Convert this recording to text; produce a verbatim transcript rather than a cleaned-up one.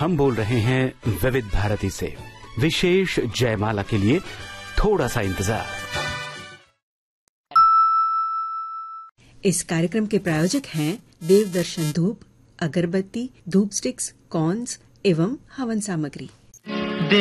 हम बोल रहे हैं विविध भारती से। विशेष जयमाला के लिए थोड़ा सा इंतजार। इस कार्यक्रम के प्रायोजक हैं देवदर्शन धूप, अगरबत्ती, धूप स्टिक्स, कॉर्न्स एवं हवन सामग्री।